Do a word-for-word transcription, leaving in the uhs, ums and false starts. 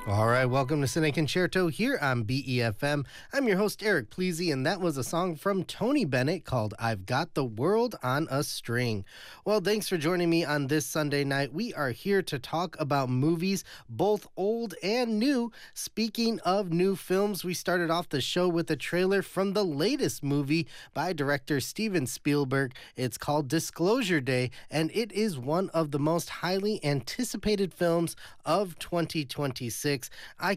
All right, welcome to Cine Concerto here on B E F M. I'm your host, Eric Pleasy, and that was a song from Tony Bennett called I've Got the World on a String. Well, thanks for joining me on this Sunday night. We are here to talk about movies, both old and new. Speaking of new films, we started off the show with a trailer from the latest movie by director Steven Spielberg. It's called Disclosure Day, and it is one of the most highly anticipated films of twenty twenty-six. I